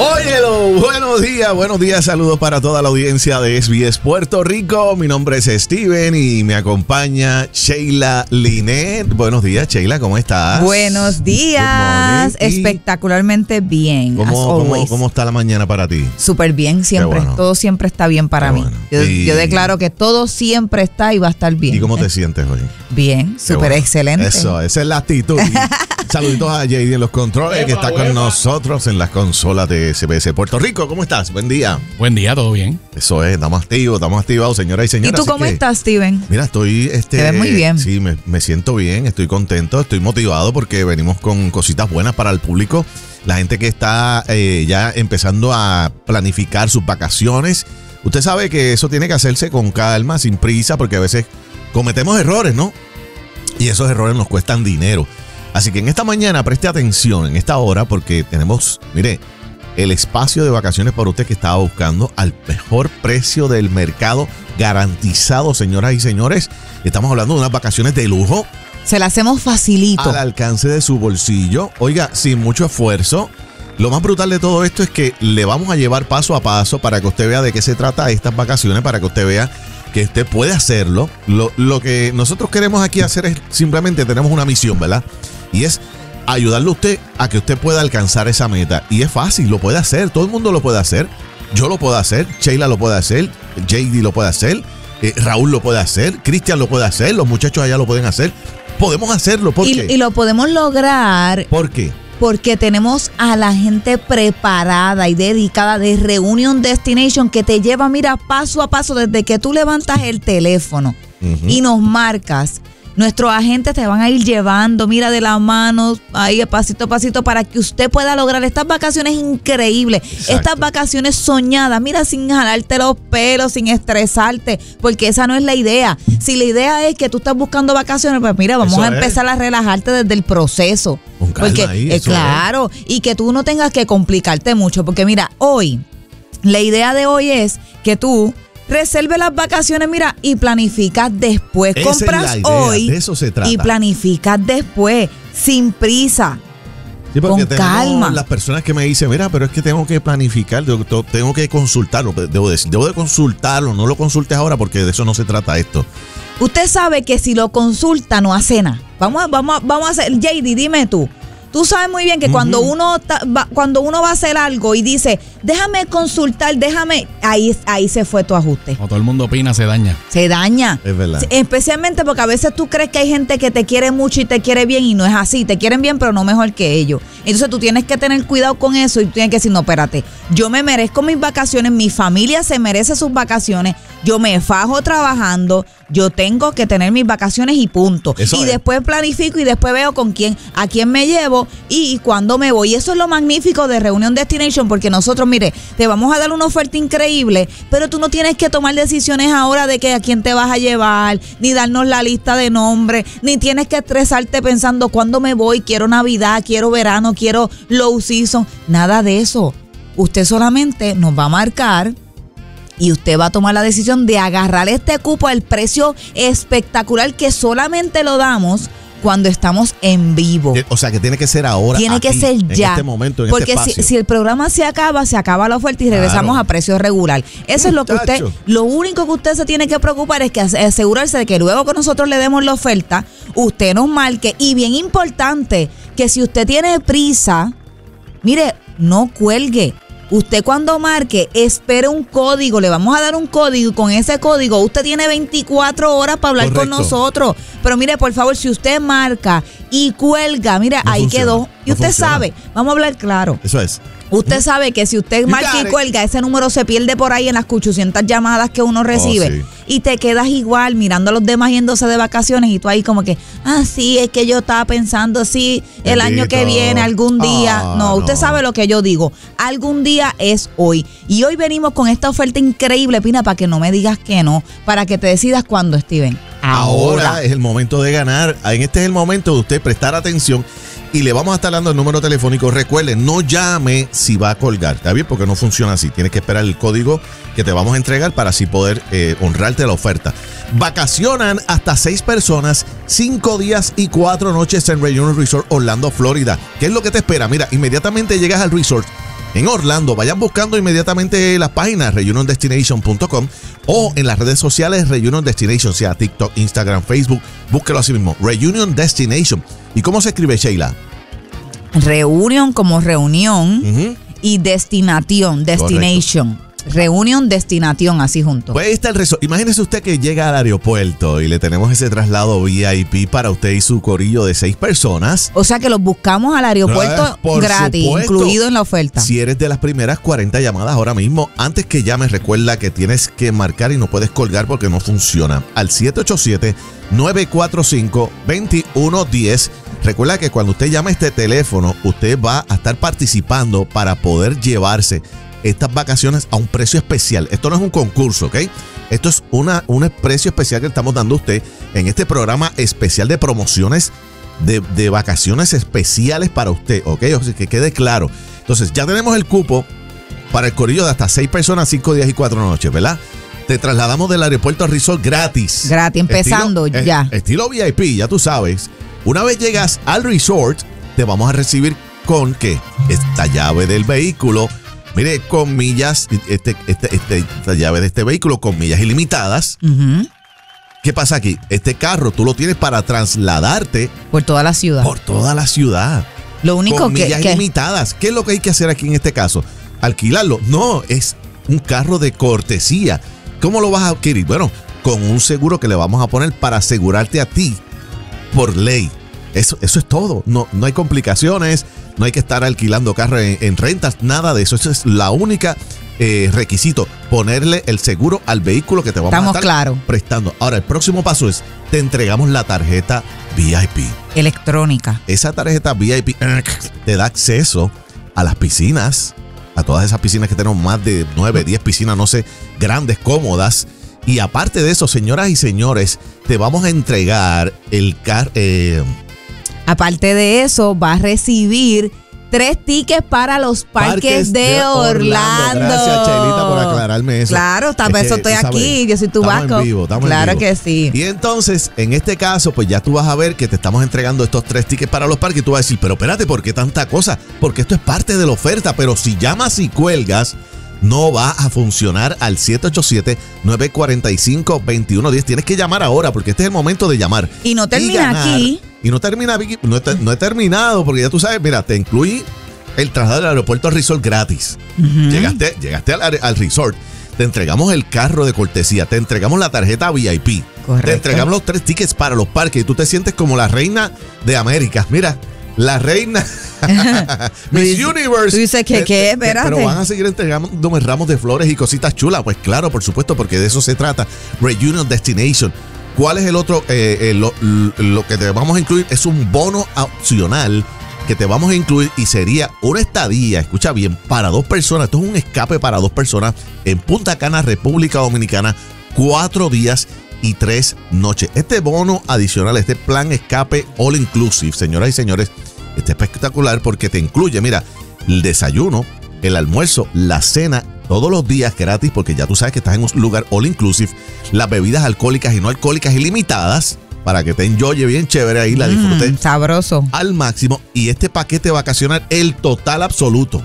Óyelo, buenos días, saludos para toda la audiencia de SBS Puerto Rico. Mi nombre es Steven y me acompaña Sheila Linet. Buenos días, Sheila, ¿cómo estás? Buenos días, espectacularmente bien. ¿Cómo está la mañana para ti? Súper bien, siempre, bueno. Todo siempre está bien para mí. Bueno. Yo declaro que todo siempre está y va a estar bien. ¿Y cómo te sientes hoy? Bien, súper excelente. Eso, esa es la actitud. Saluditos a JD en los controles, que está con nosotros en las consolas de SBS Puerto Rico. ¿Cómo estás? Buen día. Buen día, ¿todo bien? Eso es, estamos activados, señoras y señores. ¿Y tú cómo estás, Steven? Mira, estoy... Te ves muy bien. Sí, me siento bien, estoy contento, estoy motivado porque venimos con cositas buenas para el público. La gente que está ya empezando a planificar sus vacaciones. Usted sabe que eso tiene que hacerse con calma, sin prisa, porque a veces cometemos errores, ¿no? Y esos errores nos cuestan dinero. Así que en esta mañana preste atención en esta hora porque tenemos, mire, el espacio de vacaciones para usted que estaba buscando al mejor precio del mercado garantizado, señoras y señores. Estamos hablando de unas vacaciones de lujo. Se las hacemos facilito. Al alcance de su bolsillo. Oiga, sin mucho esfuerzo. Lo más brutal de todo esto es que le vamos a llevar paso a paso para que usted vea de qué se trata estas vacaciones, para que usted vea que usted puede hacerlo. Lo que nosotros queremos aquí hacer es simplemente tenemos una misión, ¿verdad? Y es ayudarle a usted a que usted pueda alcanzar esa meta. Y es fácil, lo puede hacer, todo el mundo lo puede hacer. Yo lo puedo hacer, Sheila lo puede hacer, JD lo puede hacer, Raúl lo puede hacer, Cristian lo puede hacer, los muchachos allá lo pueden hacer. Podemos hacerlo, ¿por qué? Y lo podemos lograr. ¿Por qué? Porque tenemos a la gente preparada y dedicada de Reunion Destination que te lleva, mira, paso a paso desde que tú levantas el teléfono y nos marcas. Nuestros agentes te van a ir llevando, mira, de la mano, ahí pasito a pasito, para que usted pueda lograr estas vacaciones increíbles. Exacto. Estas vacaciones soñadas, mira, sin jalarte los pelos, sin estresarte, porque esa no es la idea. Si la idea es que tú estás buscando vacaciones, pues mira, vamos a empezar a relajarte desde el proceso. Con calma porque, ahí, claro, y que tú no tengas que complicarte mucho, porque mira, hoy, la idea de hoy es que tú reserve las vacaciones, mira, y planificas después. Esa compras es la idea, hoy de eso se trata. Y planificas después, sin prisa. Sí, porque con calma. Las personas que me dicen, mira, pero es que tengo que planificar, tengo que consultarlo, debo de consultarlo, no lo consultes ahora porque de eso no se trata esto. Usted sabe que si lo consulta no hace nada. Vamos a hacer, JD, dime tú. Tú sabes muy bien que cuando uno va a hacer algo y dice, déjame consultar, ahí se fue tu ajuste. Cuando todo el mundo opina, se daña. Se daña. Es verdad. Especialmente porque a veces tú crees que hay gente que te quiere mucho y te quiere bien y no es así. Te quieren bien, pero no mejor que ellos. Entonces tú tienes que tener cuidado con eso y tú tienes que decir, no, espérate, yo me merezco mis vacaciones, mi familia se merece sus vacaciones, yo me fajo trabajando, yo tengo que tener mis vacaciones y punto. Eso y después planifico y después veo a quién me llevo y cuándo me voy. Y eso es lo magnífico de Reunion Destination, porque nosotros, mire, te vamos a dar una oferta increíble, pero tú no tienes que tomar decisiones ahora de que a quién te vas a llevar, ni darnos la lista de nombres, ni tienes que estresarte pensando cuándo me voy, quiero Navidad, quiero verano, quiero low season, nada de eso. Usted solamente nos va a marcar y usted va a tomar la decisión de agarrar este cupo al precio espectacular que solamente lo damos cuando estamos en vivo. O sea, que tiene que ser ahora. Tiene que ser ya. En este momento, en porque este espacio. si el programa se acaba la oferta y regresamos a precio regular. Eso es lo que lo único que usted se tiene que preocupar es que asegurarse de que luego que nosotros le demos la oferta, usted nos marque. Y bien importante, que si usted tiene prisa, mire, no cuelgue. Usted cuando marque, espere un código, le vamos a dar un código y con ese código usted tiene 24 horas para hablar con nosotros. Pero mire, por favor, si usted marca y cuelga, mira, no ahí funciona, quedó. Y usted sabe, vamos a hablar claro. Eso es. Usted sabe que si usted marca y cuelga, ese número se pierde por ahí en las 800 llamadas que uno recibe. Sí. Y te quedas igual mirando a los demás yéndose de vacaciones y tú ahí como que, sí, es que yo estaba pensando, sí, el año que viene, algún día. No, usted sabe lo que yo digo. Algún día es hoy. Y hoy venimos con esta oferta increíble, Pina, para que no me digas que no, para que te decidas cuándo, Steven. Ahora es el momento de ganar. Este es el momento de usted prestar atención. Y le vamos a estar dando el número telefónico. Recuerden, no llame si va a colgar, ¿está bien? Porque no funciona así. Tienes que esperar el código que te vamos a entregar para así poder honrarte la oferta. Vacacionan hasta 6 personas, 5 días y 4 noches en Reunion Resort Orlando, Florida. ¿Qué es lo que te espera? Mira, inmediatamente llegas al resort. en Orlando. Vayan buscando inmediatamente las páginas reuniondestination.com o en las redes sociales Reunion Destination, sea TikTok, Instagram, Facebook. Búsquelo así mismo, Reunion Destination. ¿Y cómo se escribe, Sheila? Reunion como reunión y destination. Reunion Destination, así juntos. Pues ahí está el resort. Imagínese usted que llega al aeropuerto y le tenemos ese traslado VIP para usted y su corillo de 6 personas. O sea que los buscamos al aeropuerto gratis, supuesto, incluido en la oferta. Si eres de las primeras 40 llamadas ahora mismo, antes que llames, recuerda que tienes que marcar y no puedes colgar porque no funciona. Al 787-945-2110. Recuerda que cuando usted llame a este teléfono, usted va a estar participando para poder llevarse estas vacaciones a un precio especial. Esto no es un concurso, ¿ok? Esto es un precio especial que estamos dando a usted en este programa especial de promociones de vacaciones especiales para usted, ¿ok? O sea, que quede claro. Entonces, ya tenemos el cupo para el corillo de hasta 6 personas, 5 días y 4 noches, ¿verdad? Te trasladamos del aeropuerto al resort gratis. Gratis, empezando ya. Estilo VIP, ya tú sabes. Una vez llegas al resort, te vamos a recibir con, ¿qué? Esta llave del vehículo. Mire, con millas, esta llave de este vehículo con millas ilimitadas. ¿Qué pasa aquí? Este carro tú lo tienes para trasladarte por toda la ciudad. Por toda la ciudad. Lo único con que... millas ilimitadas. ¿Qué es lo que hay que hacer aquí en este caso? ¿Alquilarlo? No, es un carro de cortesía. ¿Cómo lo vas a adquirir? Bueno, con un seguro que le vamos a poner para asegurarte a ti por ley. Eso es todo. No hay complicaciones. No hay que estar alquilando carro en rentas, nada de eso. Eso es la única requisito, ponerle el seguro al vehículo que te vamos a estar prestando. Ahora, el próximo paso es, te entregamos la tarjeta VIP. Electrónica. Esa tarjeta VIP te da acceso a las piscinas, a todas esas piscinas que tenemos, más de 9, 10 piscinas, no sé, grandes, cómodas. Y aparte de eso, señoras y señores, te vamos a entregar el aparte de eso, va a recibir 3 tickets para los parques de Orlando. Gracias, Chelita, por aclararme eso. Claro, eso estoy aquí, yo soy tu vasco. Claro que sí. Y entonces, en este caso, pues ya tú vas a ver que te estamos entregando estos 3 tickets para los parques y tú vas a decir, pero espérate, ¿por qué tanta cosa? Porque esto es parte de la oferta, pero si llamas y cuelgas, no va a funcionar al 787-945-2110. Tienes que llamar ahora porque este es el momento de llamar. Y no termina aquí. Y no termina, no he terminado porque ya tú sabes, mira, te incluí el traslado del aeropuerto al resort gratis. Llegaste al resort, te entregamos el carro de cortesía, te entregamos la tarjeta VIP. Correcto. Te entregamos los 3 tickets para los parques y tú te sientes como la reina de América. Mira, la reina Miss Universe. Tú dices que ¿qué? Espérate. Pero van a seguir entregándome ramos de flores y cositas chulas. Pues claro, por supuesto, porque de eso se trata. Reunion Destination. ¿Cuál es el otro? Lo que te vamos a incluir es un bono opcional que te vamos a incluir y sería una estadía, escucha bien, para 2 personas. Esto es un escape para 2 personas en Punta Cana, República Dominicana, 4 días y 3 noches. Este bono adicional, este plan escape all inclusive, señoras y señores, está espectacular porque te incluye, mira, el desayuno, el almuerzo, la cena, todos los días gratis, porque ya tú sabes que estás en un lugar all inclusive, las bebidas alcohólicas y no alcohólicas ilimitadas, para que te enjoye bien chévere ahí, la disfrutes sabroso al máximo. Y este paquete vacacional, el total absoluto,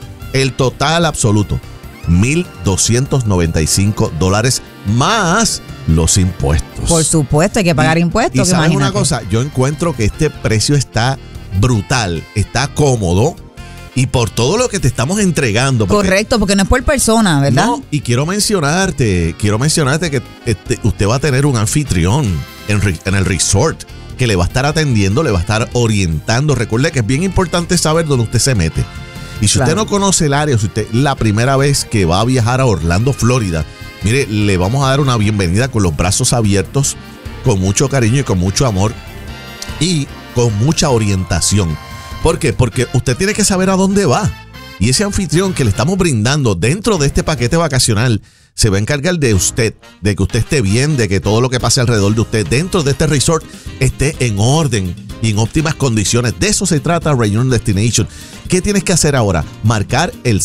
$1,295 más los impuestos. Por supuesto, hay que pagar impuestos. Y sabes una cosa, yo encuentro que este precio está brutal, está cómodo. Y por todo lo que te estamos entregando. Correcto, porque no es por persona, ¿verdad? No, y quiero mencionarte que usted va a tener un anfitrión en el resort que le va a estar atendiendo, le va a estar orientando. Recuerde que es bien importante saber dónde usted se mete. Y si usted no conoce el área, si usted es la primera vez que va a viajar a Orlando, Florida, mire, le vamos a dar una bienvenida con los brazos abiertos, con mucho cariño y con mucho amor y con mucha orientación. ¿Por qué? Porque usted tiene que saber a dónde va. Y ese anfitrión que le estamos brindando dentro de este paquete vacacional se va a encargar de usted, de que usted esté bien, de que todo lo que pase alrededor de usted dentro de este resort esté en orden y en óptimas condiciones. De eso se trata Reunion Destination. ¿Qué tienes que hacer ahora? Marcar el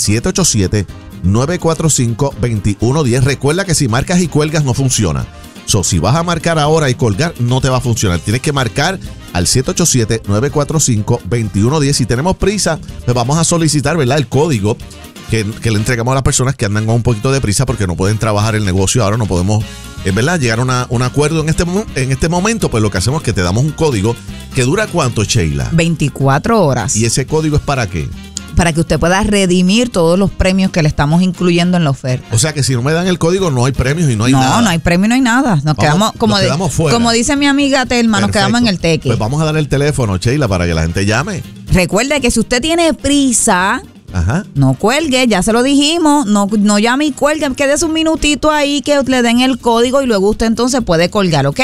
787-945-2110. Recuerda que si marcas y cuelgas no funciona. Si vas a marcar ahora y colgar, no te va a funcionar. Tienes que marcar al 787-945-2110. Si tenemos prisa, pues vamos a solicitar, ¿verdad?, el código que le entregamos a las personas que andan con un poquito de prisa porque no pueden trabajar el negocio ahora, no podemos, ¿verdad?, llegar a un acuerdo en este momento. Pues lo que hacemos es que te damos un código que dura ¿cuánto, Sheila? 24 horas. ¿Y ese código es para qué? Para que usted pueda redimir todos los premios que le estamos incluyendo en la oferta. O sea que si no me dan el código no hay premios y no hay nada. No hay premio, no hay nada. Nos quedamos fuera. Como dice mi amiga Telma, nos quedamos en el teque. Pues vamos a dar el teléfono, Sheila, para que la gente llame. Recuerde que si usted tiene prisa, Ajá. no cuelgue, ya se lo dijimos, no llame y cuelgue, quédese un minutito ahí que le den el código y luego usted entonces puede colgar, ¿ok?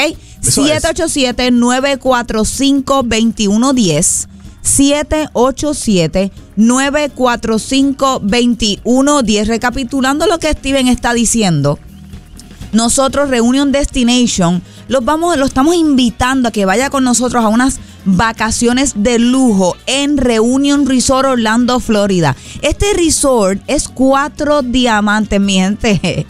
787-945-2110. 787-945-2110. Recapitulando lo que Steven está diciendo, nosotros, Reunion Destination, lo estamos invitando a que vaya con nosotros a unas vacaciones de lujo en Reunion Resort Orlando, Florida. Este resort es 4 diamantes, mi gente.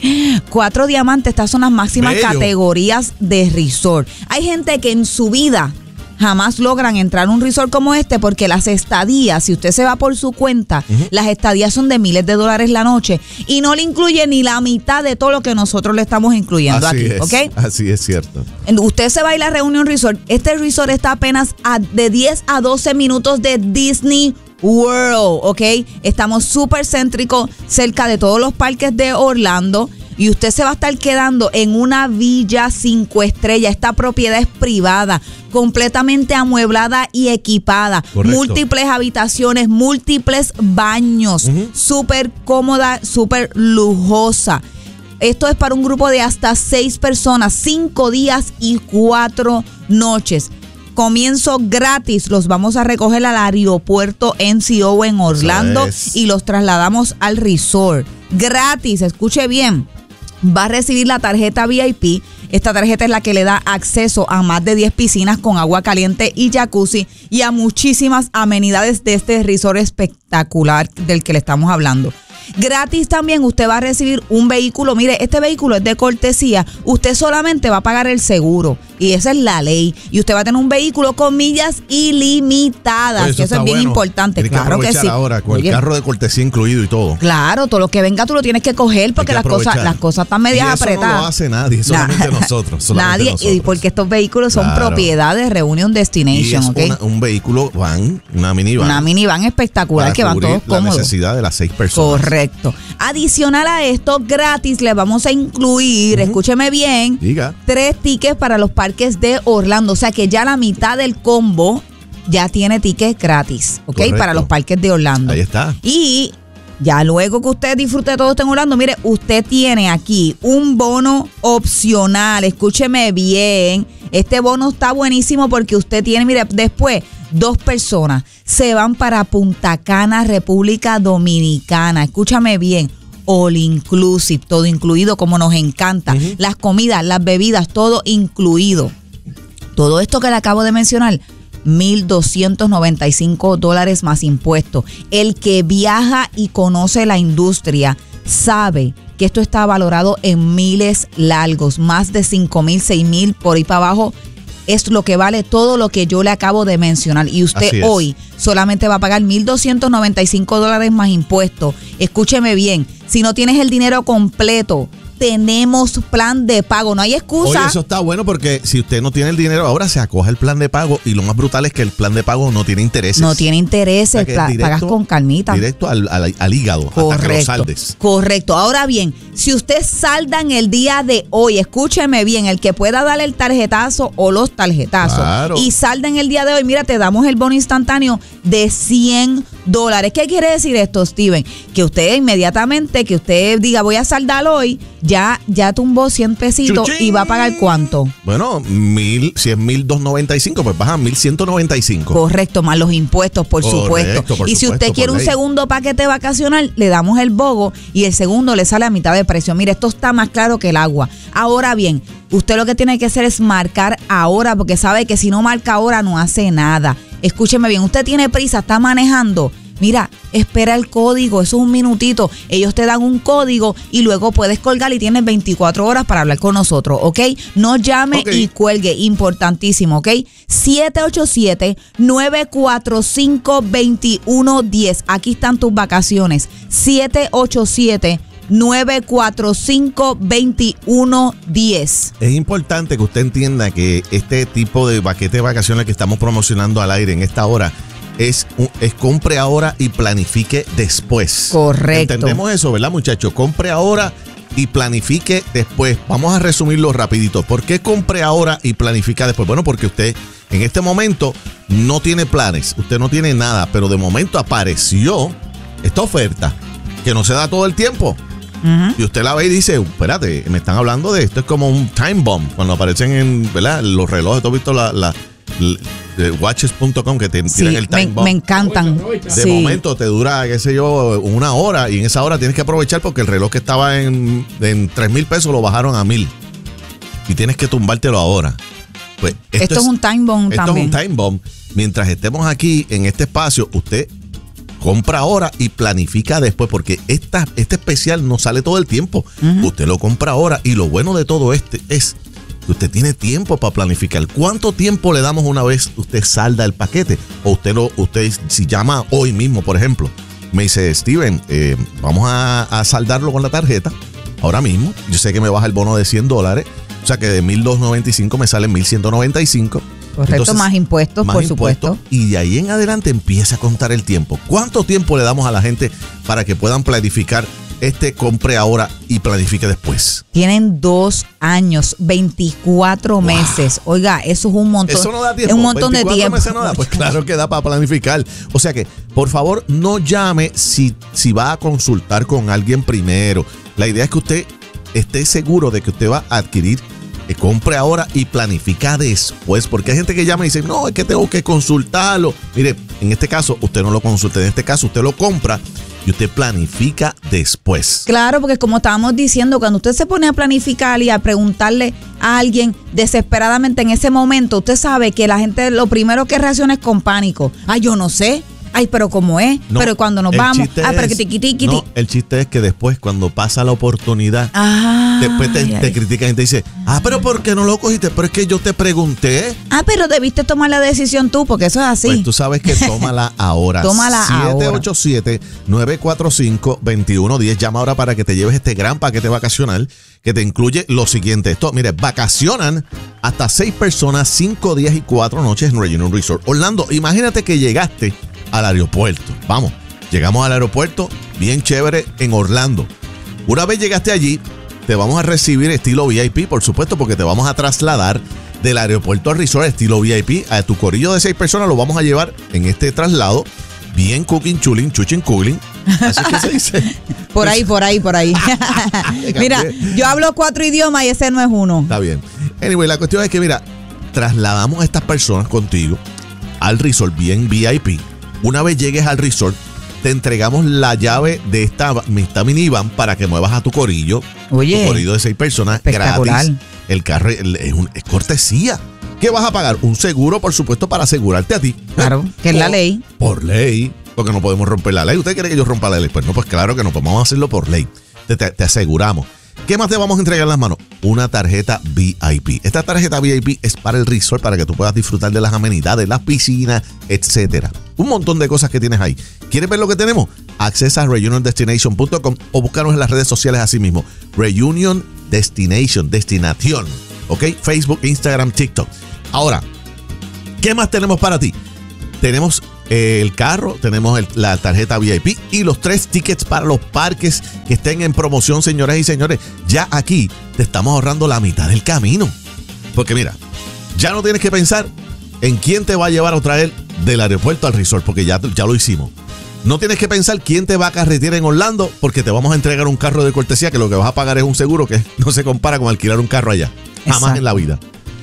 4 diamantes, estas son las máximas categorías de resort. Hay gente que en su vida jamás logran entrar a un resort como este porque las estadías, si usted se va por su cuenta, las estadías son de miles de dólares la noche y no le incluye ni la mitad de todo lo que nosotros le estamos incluyendo aquí, ¿ok? Así es cierto. Usted se va a ir a la Reunion Resort. Este resort está apenas de 10 a 12 minutos de Disney World, ¿ok? Estamos súper céntricos, cerca de todos los parques de Orlando. Y usted se va a estar quedando en una villa 5 estrellas. Esta propiedad es privada, completamente amueblada y equipada. Correcto. Múltiples habitaciones, múltiples baños. Súper cómoda, súper lujosa. Esto es para un grupo de hasta 6 personas, 5 días y 4 noches. Comienzo gratis, los vamos a recoger al aeropuerto NCO en Orlando y los trasladamos al resort. Gratis, escuche bien. Va a recibir la tarjeta VIP. Esta tarjeta es la que le da acceso a más de 10 piscinas con agua caliente y jacuzzi y a muchísimas amenidades de este resort espectacular del que le estamos hablando. Gratis también usted va a recibir un vehículo. Mire, este vehículo es de cortesía. Usted solamente va a pagar el seguro y esa es la ley. Y usted va a tener un vehículo con millas ilimitadas, que eso es bien importante. Tienes claro que sí. Ahora con el carro de cortesía incluido y todo. Claro, todo lo que venga tú lo tienes que coger porque las cosas están medias apretadas. Eso no lo hace nadie, solamente nosotros. Nadie, y porque estos vehículos son propiedad de Reunion Destination, y es un vehículo van, una minivan. Una minivan espectacular que van todos cómodos. La necesidad de las 6 personas. Correcto. Adicional a esto, gratis le vamos a incluir, escúcheme bien, 3 tickets para los parques de Orlando. O sea que ya la mitad del combo ya tiene tickets gratis, ¿ok? Correcto. Para los parques de Orlando. Ahí está. Y ya luego que usted disfrute de todo esto en Orlando, mire, usted tiene aquí un bono opcional. Escúcheme bien. Este bono está buenísimo porque usted tiene, mire, después 2 personas se van para Punta Cana, República Dominicana. Escúchame bien. All inclusive, todo incluido como nos encanta. Las comidas, las bebidas, todo incluido. Todo esto que le acabo de mencionar, $1,295 más impuestos. El que viaja y conoce la industria sabe que esto está valorado en miles largos, más de 5,000, 6,000 por ahí para abajo. Es lo que vale todo lo que yo le acabo de mencionar. Y usted hoy solamente va a pagar $1,295 más impuestos. Escúcheme bien, si no tienes el dinero completo, tenemos plan de pago, no hay excusa. Oye, eso está bueno porque si usted no tiene el dinero, ahora se acoge el plan de pago y lo más brutal es que el plan de pago no tiene intereses. No tiene intereses, o sea, pagas con calmita. Directo al hígado, correcto, hasta que lo saldes. Correcto. Ahora bien, si usted salda en el día de hoy, escúcheme bien, el que pueda darle el tarjetazo o los tarjetazos y salda en el día de hoy, mira, te damos el bono instantáneo de $100. ¿Qué quiere decir esto, Steven? Que usted inmediatamente, que usted diga voy a saldar hoy, ya tumbó 100 pesitos. ¡Chuchín! Y va a pagar ¿cuánto? Bueno, si es 1,295, pues baja 1,195. Correcto, más los impuestos, por supuesto. Y si usted quiere un segundo paquete vacacional, le damos el bogo y el segundo le sale a mitad de precio. Mire, esto está más claro que el agua. Ahora bien, usted lo que tiene que hacer es marcar ahora, porque sabe que si no marca ahora no hace nada. Escúcheme bien, usted tiene prisa, está manejando. Mira, espera el código, eso es un minutito. Ellos te dan un código y luego puedes colgar y tienes 24 horas para hablar con nosotros, ¿ok? No llame y cuelgue, importantísimo, ¿ok? 787-945-2110. Aquí están tus vacaciones. 787-945-2110. Es importante que usted entienda que este tipo de paquete de vacaciones que estamos promocionando al aire en esta hora es compre ahora y planifique después. Correcto. Entendemos eso, ¿verdad, muchachos? Compre ahora y planifique después. Vamos a resumirlo rapidito. ¿Por qué compre ahora y planifica después? Bueno, porque usted en este momento no tiene planes, usted no tiene nada, pero de momento apareció esta oferta que no se da todo el tiempo. Y usted la ve y dice, espérate, me están hablando de esto, es como un time bomb, cuando aparecen en, ¿verdad?, los relojes. ¿Tú has visto watches.com que te tiran el time bomb? Me encantan. De momento te dura, qué sé yo, una hora, y en esa hora tienes que aprovechar porque el reloj que estaba en 3,000 pesos lo bajaron a 1,000 y tienes que tumbártelo ahora. Pues esto es un time bomb también. Esto es un time bomb. Mientras estemos aquí en este espacio, usted compra ahora y planifica después, porque este especial no sale todo el tiempo. Usted lo compra ahora, y lo bueno de todo es que usted tiene tiempo para planificar. ¿Cuánto tiempo le damos una vez usted salda el paquete? O usted si llama hoy mismo, por ejemplo, me dice, Steven, vamos a saldarlo con la tarjeta ahora mismo. Yo sé que me baja el bono de $100, o sea que de 1,295 me salen 1,195. Correcto. Entonces, más impuestos, por supuesto. Y de ahí en adelante empieza a contar el tiempo. ¿Cuánto tiempo le damos a la gente para que puedan planificar compre ahora y planifique después? Tienen 2 años, 24 meses. Oiga, eso es un montón. Eso no da tiempo. Es un montón de tiempo. Meses no da. Pues claro que da para planificar. O sea que, por favor, no llame si va a consultar con alguien primero. La idea es que usted esté seguro de que usted va a adquirir, compre ahora y planifica después, porque hay gente que llama y dice, no, es que tengo que consultarlo. Mire, en este caso usted no lo consulta, en este caso usted lo compra y usted planifica después. Claro, porque como estábamos diciendo, cuando usted se pone a planificar y a preguntarle a alguien desesperadamente en ese momento, usted sabe que la gente lo primero que reacciona es con pánico. Ay, yo no sé. Ay, pero ¿cómo es? No, pero cuando nos vamos, pero que tiqui. No, el chiste es que después, cuando pasa la oportunidad, después te critican y te dicen, pero ¿por qué no lo cogiste? Pero es que yo te pregunté. Pero debiste tomar la decisión tú, porque eso es así. Pues tú sabes que tómala ahora. Tómala ahora. 787-945-2110. Llama ahora para que te lleves este gran paquete vacacional que te incluye lo siguiente. Mire, vacacionan hasta 6 personas, 5 días y 4 noches en Reunion Resort Orlando. Imagínate que llegaste al aeropuerto. Vamos, llegamos al aeropuerto, bien chévere, en Orlando. Una vez llegaste allí, te vamos a recibir estilo VIP, por supuesto, porque te vamos a trasladar del aeropuerto al resort estilo VIP. A tu corillo de 6 personas lo vamos a llevar en este traslado, bien cooking, chulin, chuchin, cooling. Así que se dice. Por ahí. Mira, yo hablo 4 idiomas y ese no es uno. Está bien. Anyway, la cuestión es que, mira, trasladamos a estas personas contigo al resort bien VIP. Una vez llegues al resort, te entregamos la llave de esta minivan para que muevas a tu corillo. Oye, tu corillo de 6 personas gratis. El carro es cortesía. ¿Qué vas a pagar? Un seguro, por supuesto, para asegurarte a ti. Claro, que es la ley. Por ley, porque no podemos romper la ley. ¿Usted quiere que yo rompa la ley? Pues no, pues claro que no, pues vamos a hacerlo por ley. Te aseguramos. ¿Qué más te vamos a entregar en las manos? Una tarjeta VIP. Esta tarjeta VIP es para el resort, para que tú puedas disfrutar de las amenidades, las piscinas, etcétera. Un montón de cosas que tienes ahí. ¿Quieres ver lo que tenemos? Accesa a reuniondestination.com o búscanos en las redes sociales así mismo. Reunion Destination, destinación. ¿Ok? Facebook, Instagram, TikTok. Ahora, ¿qué más tenemos para ti? Tenemos el carro, tenemos la tarjeta VIP y los 3 tickets para los parques que estén en promoción, señoras y señores. Ya aquí te estamos ahorrando la mitad del camino. Porque mira, ya no tienes que pensar en quién te va a llevar o traer del aeropuerto al resort, porque ya lo hicimos. No tienes que pensar quién te va a carretear en Orlando, porque te vamos a entregar un carro de cortesía que lo que vas a pagar es un seguro que no se compara con alquilar un carro allá. Jamás en la vida.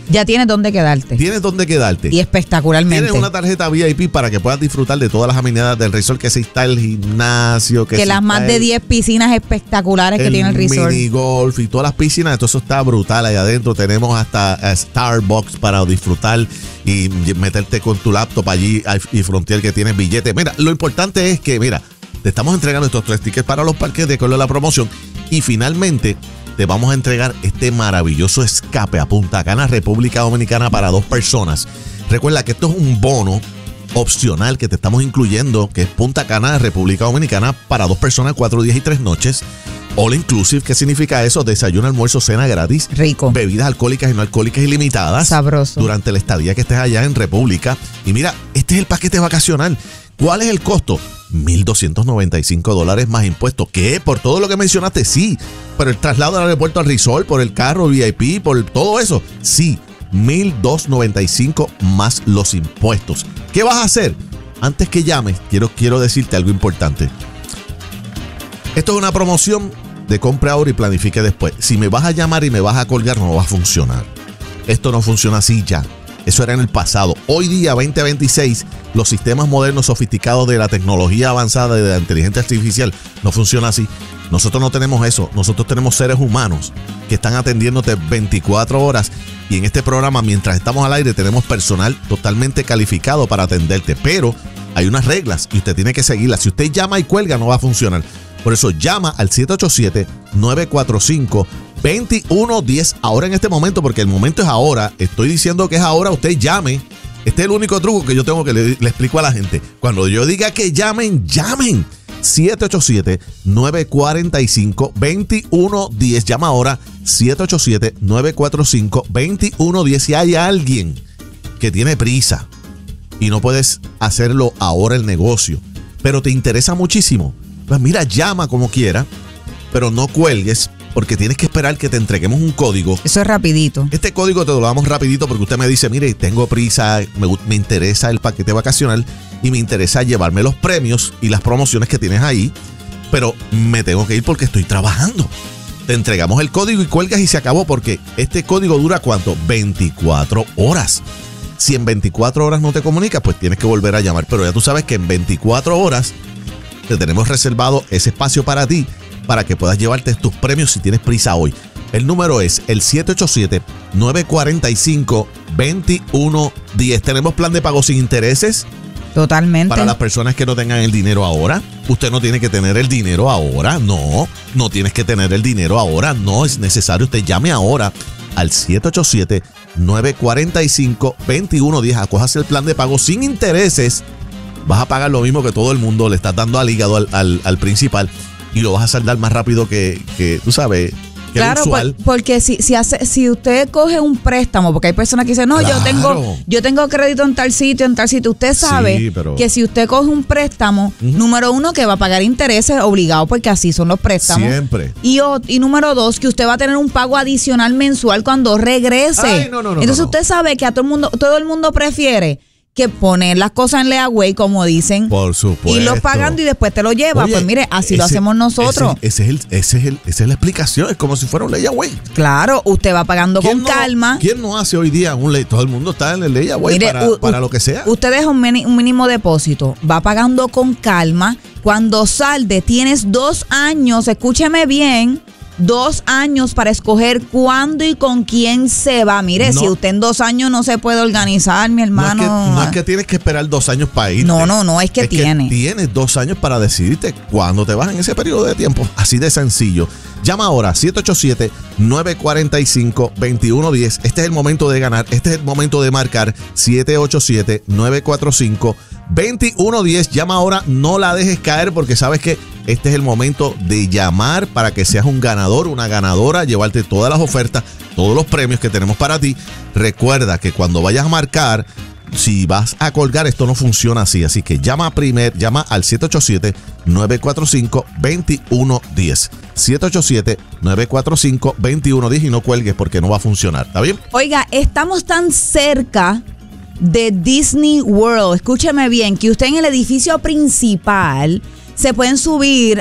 Ya tienes dónde quedarte. Tienes dónde quedarte. Y espectacularmente. Tienes una tarjeta VIP para que puedas disfrutar de todas las amenidades del resort, que si está el gimnasio, que las más de 10 piscinas espectaculares que tiene el resort. Mini golf y todas las piscinas, entonces eso está brutal ahí adentro. Tenemos hasta Starbucks para disfrutar y meterte con tu laptop allí y Frontier que tiene billetes. Mira, lo importante es que, mira, te estamos entregando estos 3 tickets para los parques de acuerdo a la promoción y finalmente te vamos a entregar este maravilloso escape a Punta Cana, República Dominicana para 2 personas. Recuerda que esto es un bono opcional que te estamos incluyendo, que es Punta Cana, República Dominicana para 2 personas, 4 días y 3 noches. All inclusive, ¿qué significa eso? Desayuno, almuerzo, cena gratis. Rico. Bebidas alcohólicas y no alcohólicas ilimitadas. Sabroso. Durante la estadía que estés allá en República. Y mira, este es el paquete vacacional. ¿Cuál es el costo? $1,295 más impuestos. ¿Qué? Por todo lo que mencionaste, sí. Pero el traslado del aeropuerto al resort, por el carro VIP, por todo eso, sí. $1,295 más los impuestos. ¿Qué vas a hacer? Antes que llames, quiero decirte algo importante. Esto es una promoción de compre ahora y planifique después. Si me vas a llamar y me vas a colgar, no va a funcionar. Esto no funciona así ya. Eso era en el pasado. Hoy día, 2026, los sistemas modernos, sofisticados de la tecnología avanzada y de la inteligencia artificial no funciona así. Nosotros no tenemos eso. Nosotros tenemos seres humanos que están atendiéndote 24 horas. Y en este programa, mientras estamos al aire, tenemos personal totalmente calificado para atenderte. Pero hay unas reglas y usted tiene que seguirlas. Si usted llama y cuelga, no va a funcionar. Por eso llama al 787-945-2110 ahora en este momento, porque el momento es ahora. Estoy diciendo que es ahora, usted llame. Este es el único truco que yo tengo que le explico a la gente. Cuando yo diga que llamen, llamen. 787-945-2110. Llama ahora 787-945-2110. Si hay alguien que tiene prisa y no puedes hacerlo ahora el negocio, pero te interesa muchísimo, pues mira, llama como quiera, pero no cuelgues porque tienes que esperar que te entreguemos un código. Eso es rapidito. Este código te lo damos rapidito porque usted me dice, mire, tengo prisa, me interesa el paquete vacacional y me interesa llevarme los premios y las promociones que tienes ahí, pero me tengo que ir porque estoy trabajando. Te entregamos el código y cuelgas y se acabó, porque este código dura ¿cuánto? 24 horas. Si en 24 horas no te comunicas, pues tienes que volver a llamar, pero ya tú sabes que en 24 horas te tenemos reservado ese espacio para ti, para que puedas llevarte tus premios si tienes prisa hoy. El número es el 787-945-2110. Tenemos plan de pago sin intereses. Totalmente. Para las personas que no tengan el dinero ahora. Usted no tiene que tener el dinero ahora. No tienes que tener el dinero ahora. No es necesario. Usted llame ahora al 787-945-2110. Acójase el plan de pago sin intereses. Vas a pagar lo mismo que todo el mundo. Le estás dando al hígado al principal. Y lo vas a saldar más rápido que tú sabes, que claro, usual. Porque si usted coge un préstamo, porque hay personas que dicen, no, claro, yo tengo crédito en tal sitio. Usted sabe sí, pero que si usted coge un préstamo, número 1, que va a pagar intereses obligado, porque así son los préstamos. Siempre. Y número 2, que usted va a tener un pago adicional mensual cuando regrese. Ay, no. Entonces usted sabe que todo el mundo prefiere que poner las cosas en layaway, como dicen. Por supuesto. Irlos pagando y después te lo lleva. Oye, pues mire, así lo hacemos nosotros. Esa es la explicación. Es como si fuera un layaway. Claro, usted va pagando con calma. ¿Quién no hace hoy día un layaway? Todo el mundo está en el layaway para lo que sea. Usted deja un mínimo depósito, va pagando con calma. Cuando salde, tienes 2 años, escúcheme bien, 2 años para escoger cuándo y con quién se va. Mire, si usted en 2 años no se puede organizar, mi hermano. No es que tienes que esperar 2 años para irte. No, es que tiene. Tienes 2 años para decidirte cuándo te vas en ese periodo de tiempo. Así de sencillo. Llama ahora, 787-945-2110. Este es el momento de ganar. Este es el momento de marcar. 787-945-2110. Llama ahora, no la dejes caer, porque sabes que este es el momento de llamar para que seas un ganador, una ganadora, llevarte todas las ofertas, todos los premios que tenemos para ti. Recuerda que cuando vayas a marcar, si vas a colgar, esto no funciona así. Así que llama al 787-945-2110. 787-945-2110 y no cuelgues porque no va a funcionar. ¿Está bien? Oiga, estamos tan cerca de Disney World. Escúcheme bien, que usted en el edificio principal se pueden subir